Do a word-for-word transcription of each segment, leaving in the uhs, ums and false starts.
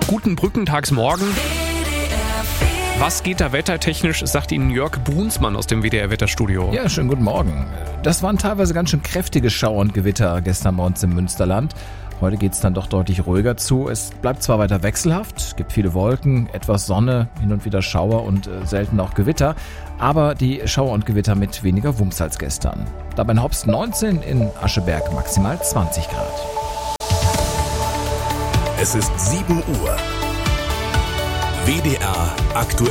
Guten Brückentagsmorgen. Was geht da wettertechnisch, sagt Ihnen Jörg Brunsmann aus dem W D R-Wetterstudio. Ja, schönen guten Morgen. Das waren teilweise ganz schön kräftige Schauer und Gewitter gestern morgens im Münsterland. Heute geht es dann doch deutlich ruhiger zu. Es bleibt zwar weiter wechselhaft, es gibt viele Wolken, etwas Sonne, hin und wieder Schauer und äh, selten auch Gewitter. Aber die Schauer und Gewitter mit weniger Wumms als gestern. Dabei in Hopst neunzehn, in Ascheberg maximal zwanzig Grad. Es ist sieben Uhr. W D R aktuell.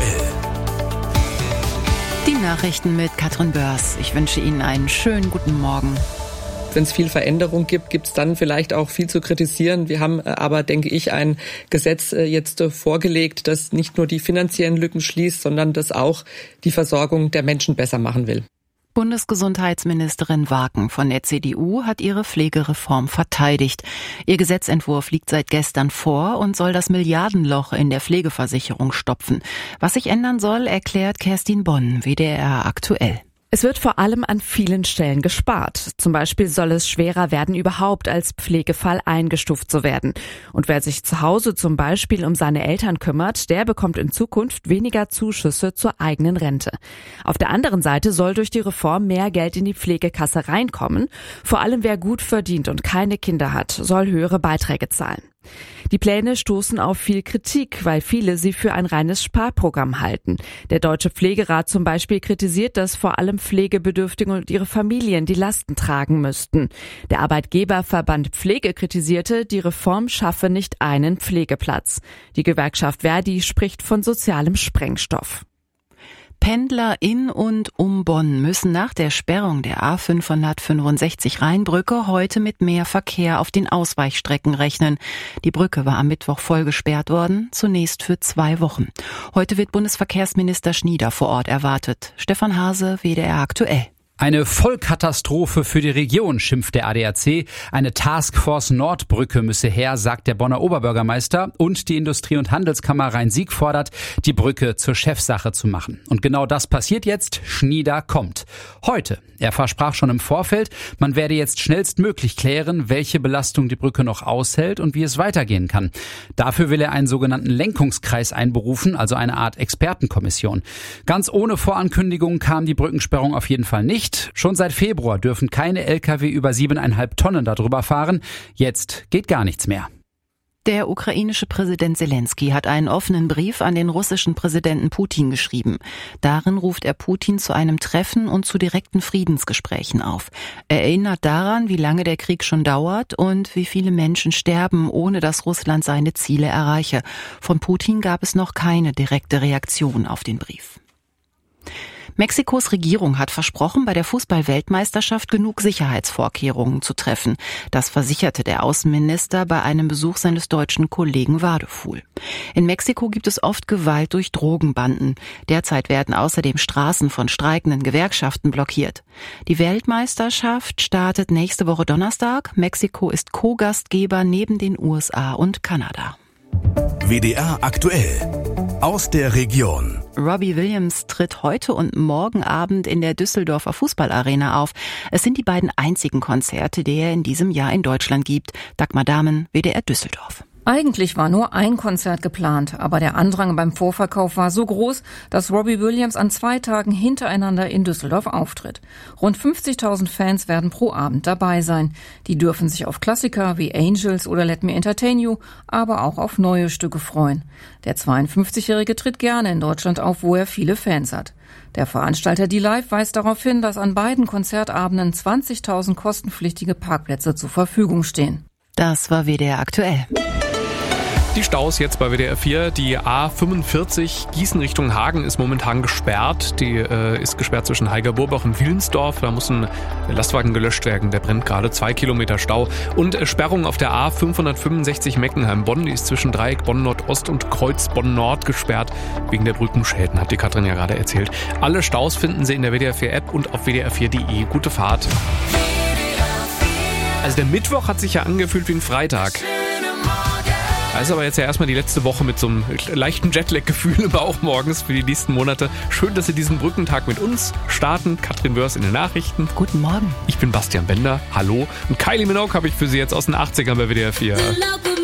Die Nachrichten mit Katrin Börs. Ich wünsche Ihnen einen schönen guten Morgen. Wenn es viel Veränderung gibt, gibt es dann vielleicht auch viel zu kritisieren. Wir haben aber, denke ich, ein Gesetz jetzt vorgelegt, das nicht nur die finanziellen Lücken schließt, sondern das auch die Versorgung der Menschen besser machen will. Bundesgesundheitsministerin Waken von der C D U hat ihre Pflegereform verteidigt. Ihr Gesetzentwurf liegt seit gestern vor und soll das Milliardenloch in der Pflegeversicherung stopfen. Was sich ändern soll, erklärt Kerstin Bonn, W D R aktuell. Es wird vor allem an vielen Stellen gespart. Zum Beispiel soll es schwerer werden, überhaupt als Pflegefall eingestuft zu werden. Und wer sich zu Hause zum Beispiel um seine Eltern kümmert, der bekommt in Zukunft weniger Zuschüsse zur eigenen Rente. Auf der anderen Seite soll durch die Reform mehr Geld in die Pflegekasse reinkommen. Vor allem wer gut verdient und keine Kinder hat, soll höhere Beiträge zahlen. Die Pläne stoßen auf viel Kritik, weil viele sie für ein reines Sparprogramm halten. Der Deutsche Pflegerat zum Beispiel kritisiert, dass vor allem Pflegebedürftige und ihre Familien die Lasten tragen müssten. Der Arbeitgeberverband Pflege kritisierte, die Reform schaffe nicht einen Pflegeplatz. Die Gewerkschaft Verdi spricht von sozialem Sprengstoff. Pendler in und um Bonn müssen nach der Sperrung der A fünfhundertfünfundsechzig Rheinbrücke heute mit mehr Verkehr auf den Ausweichstrecken rechnen. Die Brücke war am Mittwoch voll gesperrt worden, zunächst für zwei Wochen. Heute wird Bundesverkehrsminister Schnieder vor Ort erwartet. Stefan Hase, W D R aktuell. Eine Vollkatastrophe für die Region, schimpft der A D A C. Eine Taskforce Nordbrücke müsse her, sagt der Bonner Oberbürgermeister. Und die Industrie- und Handelskammer Rhein-Sieg fordert, die Brücke zur Chefsache zu machen. Und genau das passiert jetzt. Schnieder kommt. Heute. Er versprach schon im Vorfeld, man werde jetzt schnellstmöglich klären, welche Belastung die Brücke noch aushält und wie es weitergehen kann. Dafür will er einen sogenannten Lenkungskreis einberufen, also eine Art Expertenkommission. Ganz ohne Vorankündigung kam die Brückensperrung auf jeden Fall nicht. Schon seit Februar dürfen keine L K W über siebeneinhalb Tonnen darüber fahren. Jetzt geht gar nichts mehr. Der ukrainische Präsident Zelensky hat einen offenen Brief an den russischen Präsidenten Putin geschrieben. Darin ruft er Putin zu einem Treffen und zu direkten Friedensgesprächen auf. Er erinnert daran, wie lange der Krieg schon dauert und wie viele Menschen sterben, ohne dass Russland seine Ziele erreiche. Von Putin gab es noch keine direkte Reaktion auf den Brief. Mexikos Regierung hat versprochen, bei der Fußball-Weltmeisterschaft genug Sicherheitsvorkehrungen zu treffen. Das versicherte der Außenminister bei einem Besuch seines deutschen Kollegen Wadefuhl. In Mexiko gibt es oft Gewalt durch Drogenbanden. Derzeit werden außerdem Straßen von streikenden Gewerkschaften blockiert. Die Weltmeisterschaft startet nächste Woche Donnerstag. Mexiko ist Co-Gastgeber neben den U S A und Kanada. W D R aktuell. Aus der Region. Robbie Williams tritt heute und morgen Abend in der Düsseldorfer Fußballarena auf. Es sind die beiden einzigen Konzerte, die er in diesem Jahr in Deutschland gibt. Dagmar Dahmen, W D R Düsseldorf. Eigentlich war nur ein Konzert geplant, aber der Andrang beim Vorverkauf war so groß, dass Robbie Williams an zwei Tagen hintereinander in Düsseldorf auftritt. Rund fünfzigtausend Fans werden pro Abend dabei sein. Die dürfen sich auf Klassiker wie Angels oder Let Me Entertain You, aber auch auf neue Stücke freuen. Der zweiundfünfzigjährige tritt gerne in Deutschland auf, wo er viele Fans hat. Der Veranstalter D-Live weist darauf hin, dass an beiden Konzertabenden zwanzigtausend kostenpflichtige Parkplätze zur Verfügung stehen. Das war W D R aktuell. Die Staus jetzt bei W D R vier. Die A fünfundvierzig Gießen Richtung Hagen ist momentan gesperrt. Die äh, ist gesperrt zwischen Heiger-Burbach und Wilnsdorf. Da muss ein Lastwagen gelöscht werden. Der brennt gerade. Zwei Kilometer Stau. Und äh, Sperrung auf der A fünfhundertfünfundsechzig Meckenheim-Bonn. Die ist zwischen Dreieck Bonn-Nordost und Kreuz Bonn-Nord gesperrt. Wegen der Brückenschäden, hat die Katrin ja gerade erzählt. Alle Staus finden Sie in der W D R vier App und auf w d r vier punkt de. Gute Fahrt. Also der Mittwoch hat sich ja angefühlt wie ein Freitag. Da ist aber jetzt ja erstmal die letzte Woche mit so einem leichten Jetlag-Gefühl im Bauch morgens für die nächsten Monate. Schön, dass Sie diesen Brückentag mit uns starten. Katrin Börs in den Nachrichten. Guten Morgen. Ich bin Bastian Bender. Hallo. Und Kylie Minogue habe ich für Sie jetzt aus den achtzigern bei W D R vier.